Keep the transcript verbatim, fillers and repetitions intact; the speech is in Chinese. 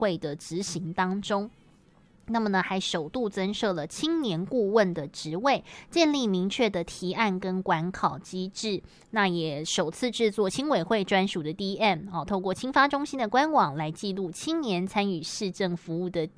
会的执行当中。那么呢，还首度增设了青年顾问的职位，建立明确的提案跟管考机制。那也首次制作青委会专属的 D M 哦，透过青发中心的官网来记录青年参与市政服务的